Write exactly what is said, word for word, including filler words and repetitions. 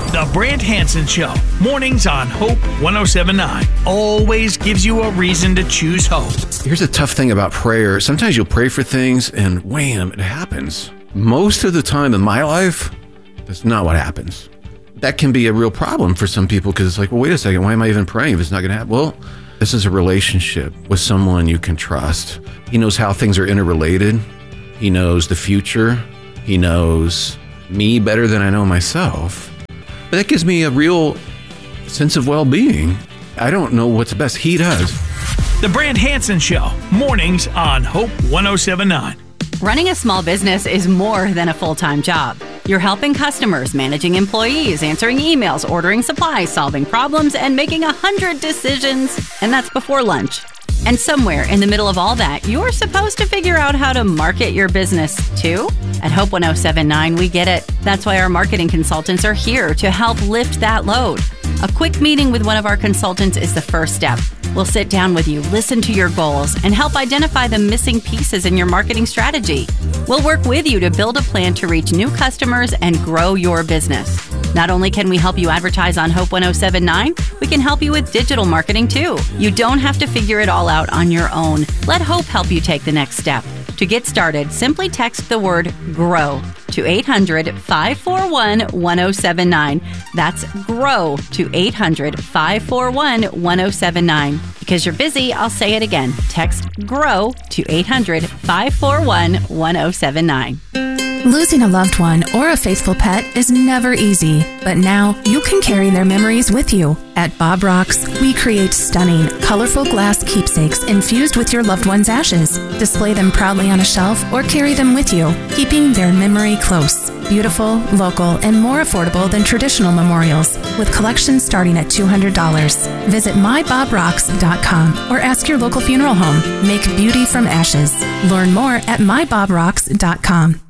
The Brant Hansen Show, mornings on Hope one oh seven point nine. Always gives you a reason to choose hope. Here's a tough thing about prayer. Sometimes you'll pray for things and wham, it happens. Most of the time in my life, that's not what happens. That can be a real problem for some people because it's like, well, wait a second, why am I even praying if it's not going to happen? Well, this is a relationship with someone you can trust. He knows how things are interrelated. He knows the future. He knows me better than I know myself. But that gives me a real sense of well-being. I don't know what's best. He does. The Brant Hansen Show, mornings on Hope one oh seven point nine. Running a small business is more than a full-time job. You're helping customers, managing employees, answering emails, ordering supplies, solving problems, and making a hundred decisions. And that's before lunch. And somewhere in the middle of all that, you're supposed to figure out how to market your business too. At Hope one oh seven point nine, we get it. That's why our marketing consultants are here to help lift that load. A quick meeting with one of our consultants is the first step. We'll sit down with you, listen to your goals, and help identify the missing pieces in your marketing strategy. We'll work with you to build a plan to reach new customers and grow your business. Not only can we help you advertise on Hope one oh seven point nine, we can help you with digital marketing too. You don't have to figure it all out on your own. Let Hope help you take the next step. To get started, simply text the word GROW to eight hundred, five four one, one oh seven nine. That's GROW to eight hundred, five four one, one oh seven nine. Because you're busy, I'll say it again. Text GROW to eight hundred, five four one, one oh seven nine. Losing a loved one or a faithful pet is never easy, but now you can carry their memories with you. At Bob Rocks, we create stunning, colorful glass keepsakes infused with your loved one's ashes. Display them proudly on a shelf or carry them with you, keeping their memory close. Beautiful, local, and more affordable than traditional memorials, with collections starting at two hundred dollars. Visit my bob rocks dot com or ask your local funeral home. Make beauty from ashes. Learn more at my bob rocks dot com.